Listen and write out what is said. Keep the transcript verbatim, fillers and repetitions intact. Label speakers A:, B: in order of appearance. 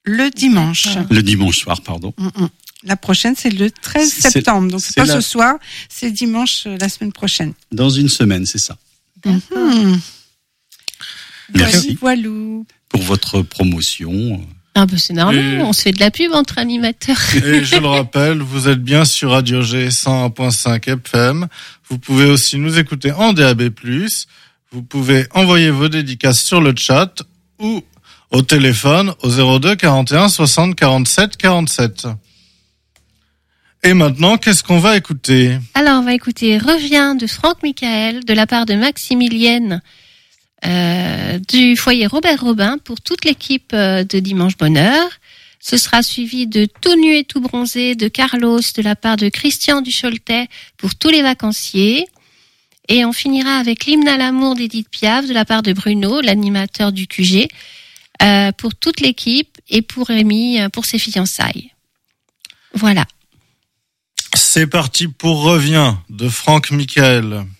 A: le dimanche.
B: Le dimanche soir, pardon.
A: Mm-mm. La prochaine, c'est le treize
B: C'est-
A: septembre. Donc, c'est,
B: c'est
A: pas
B: la-
A: ce soir, c'est dimanche euh, la semaine prochaine.
B: Dans une semaine, c'est ça.
A: Mhm.
B: Merci
A: Voilou.
B: pour votre promotion.
C: Ah bah c'est normal,
D: Et-
C: on se fait de la pub entre animateurs.
D: Et je le rappelle, vous êtes bien sur Radio G cent un virgule cinq F M. Vous pouvez aussi nous écouter en D A B plus. Vous pouvez envoyer vos dédicaces sur le chat ou au téléphone au zéro deux quarante et un soixante quarante-sept quarante-sept. Et maintenant, qu'est-ce qu'on va écouter ?
C: Alors on va écouter Reviens de Franck Michael de la part de Maximilienne euh, du foyer Robert Robin pour toute l'équipe euh, de Dimanche Bonheur. Ce sera suivi de Tout nu et tout bronzé de Carlos de la part de Christian Ducholtet pour tous les vacanciers. Et on finira avec l'hymne à l'amour d'Edith Piaf de la part de Bruno, l'animateur du Q G, euh, pour toute l'équipe et pour Rémi euh, pour ses fiançailles. Voilà.
D: C'est parti pour Reviens de Franck Michael.